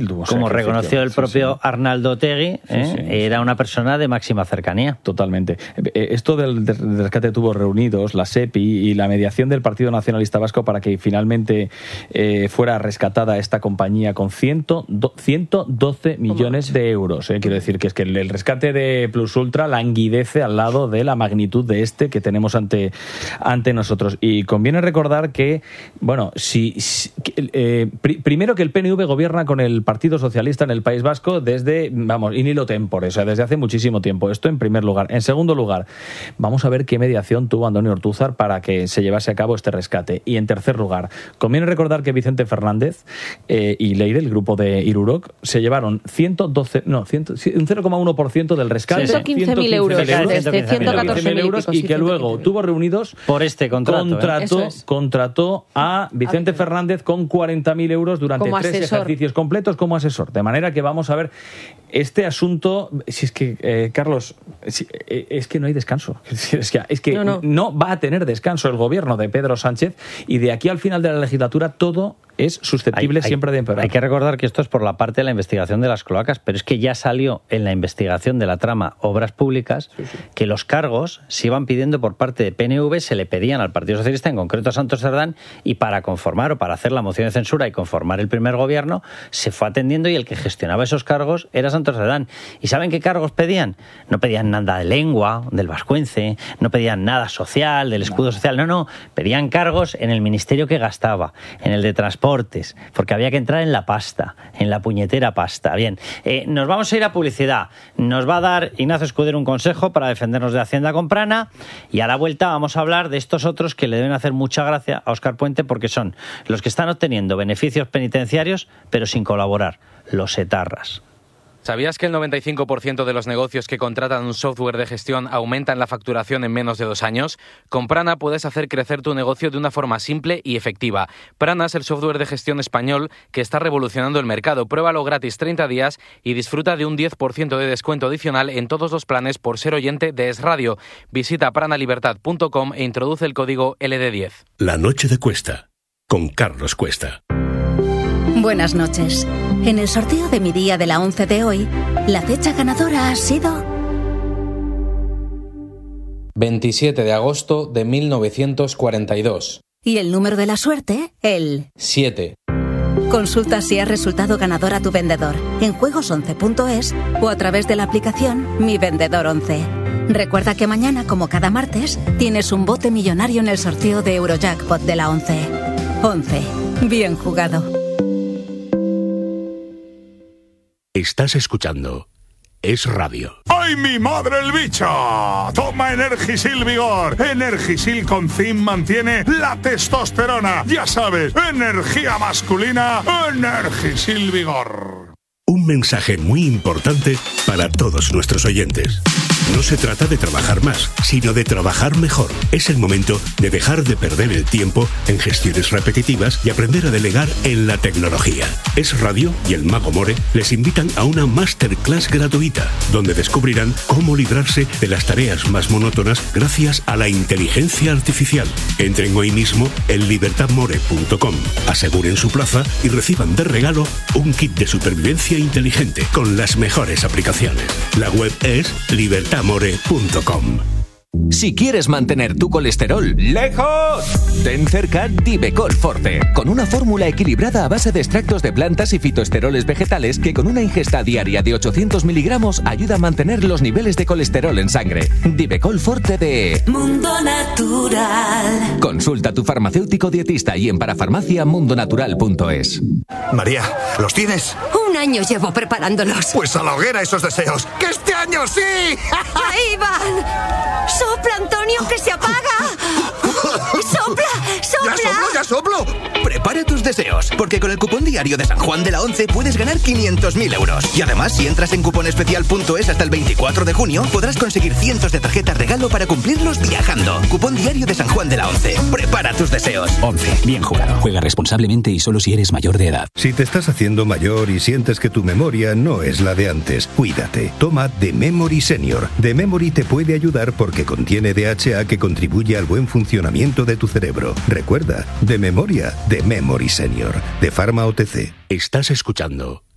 Bildu. Como reconoció el propio Arnaldo Otegi, era una persona de máxima cercanía. Totalmente. Esto del rescate tuvo reunidos la SEPI y la mediación del Partido Nacionalista Vasco para que finalmente fuera rescatada esta compañía con 112 millones de euros. Quiero decir que es que el rescate de Plus Ultra languidece al lado de la magnitud de este que tenemos ante nosotros. Y conviene recordar que, bueno, primero que el PNV gobierna con el Partido Socialista en el País Vasco desde, in illo tempore, o sea, desde hace muchísimo tiempo. Esto en primer lugar. En segundo lugar, vamos a ver qué mediación tuvo Antonio Ortúzar para que se llevase a cabo este rescate. Y en tercer lugar, conviene recordar que Vicente Fernández y Leire, el grupo de Irurok, se llevaron un 0,1% del rescate. 115.000 euros. Desde 114.000 euros y que luego tuvo reunidos por este contrato. Contrató a Vicente Fernández con 40.000 euros durante 3 ejercicios completos como asesor. De manera que vamos a ver este asunto. Si es que, Carlos, es que no hay descanso. Es que no va a tener descanso el gobierno de Pedro Sánchez y de aquí al final de la legislatura todo es susceptible siempre de empeorar. Hay que recordar que esto es por la parte de la investigación de las cloacas, pero es que ya salió en la investigación de la trama Obras Públicas que los cargos se iban pidiendo por parte de PNV, se le pedían al Partido Socialista, en concreto a Santos Cerdán, y para conformar o para hacer la moción de censura y conformar el primer gobierno, se fue atendiendo y el que gestionaba esos cargos era Santos Cerdán. ¿Y saben qué cargos pedían? No pedían nada de lengua, del vascuence, no pedían nada social, del escudo social, no, pedían cargos en el ministerio que gastaba, en el de transportes, porque había que entrar en la pasta, en la puñetera pasta. Bien, nos vamos a ir a publicidad. Nos va a dar Ignacio Escudero un consejo para defendernos de Hacienda Comprana y a la vuelta vamos a hablar de estos otros que le deben hacer mucha gracia a Óscar Puente porque son los que están obteniendo beneficios penitenciarios pero sin colaborar, los etarras. ¿Sabías que el 95% de los negocios que contratan un software de gestión aumentan la facturación en menos de 2 años? Con Prana puedes hacer crecer tu negocio de una forma simple y efectiva. Prana es el software de gestión español que está revolucionando el mercado. Pruébalo gratis 30 días y disfruta de un 10% de descuento adicional en todos los planes por ser oyente de Es Radio. Visita pranalibertad.com e introduce el código LD10. La noche de Cuesta, con Carlos Cuesta. Buenas noches. En el sorteo de mi día de la 11 de hoy, la fecha ganadora ha sido 27 de agosto de 1942. Y el número de la suerte, el 7. Consulta si has resultado ganador a tu vendedor en juegos11.es o a través de la aplicación Mi Vendedor 11. Recuerda que mañana, como cada martes, tienes un bote millonario en el sorteo de Eurojackpot de la 11. 11. Bien jugado. Estás escuchando Es Radio. ¡Ay, mi madre el bicho! Toma Energisil Vigor. Energisil con zinc mantiene la testosterona. Ya sabes, energía masculina, Energisil Vigor. Un mensaje muy importante para todos nuestros oyentes. No se trata de trabajar más, sino de trabajar mejor. Es el momento de dejar de perder el tiempo en gestiones repetitivas y aprender a delegar en la tecnología. Es Radio y el Mago More les invitan a una masterclass gratuita, donde descubrirán cómo librarse de las tareas más monótonas gracias a la inteligencia artificial. Entren hoy mismo en libertadmore.com, aseguren su plaza y reciban de regalo un kit de supervivencia inteligente con las mejores aplicaciones. La web es libertadmore.com. Si quieres mantener tu colesterol lejos, ten cerca Divecol Forte, con una fórmula equilibrada a base de extractos de plantas y fitoesteroles vegetales que con una ingesta diaria de 800 miligramos ayuda a mantener los niveles de colesterol en sangre. Divecol Forte de Mundo Natural. Consulta a tu farmacéutico dietista y en parafarmaciamundonatural.es. María, ¿los tienes? Un año llevo preparándolos. Pues a la hoguera esos deseos. ¡Que este año sí! ¡Ahí van! ¡Sopla, Antonio, que se apaga! ¡Sopla, sopla! ¡Ya soplo! Prepara tus deseos, porque con el cupón diario de San Juan de la 11 puedes ganar 500.000 euros. Y además, si entras en cuponespecial.es hasta el 24 de junio, podrás conseguir cientos de tarjetas regalo para cumplirlos viajando. Cupón diario de San Juan de la 11. Prepara tus deseos. 11. Bien jugado. Juega responsablemente y solo si eres mayor de edad. Si te estás haciendo mayor y sientes que tu memoria no es la de antes, cuídate. Toma The Memory Senior. The Memory te puede ayudar porque contiene DHA que contribuye al buen funcionamiento de tu cerebro. Recuerda, de memoria, The Memory Senior, de Pharma OTC. Estás escuchando